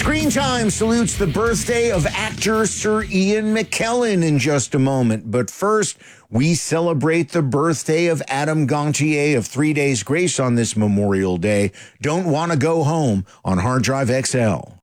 Screen Time salutes the birthday of actor Sir Ian McKellen in just a moment. But first, we celebrate the birthday of Adam Gontier of 3 Days Grace on this Memorial Day. Don't Want to Go Home on Hard Drive XL.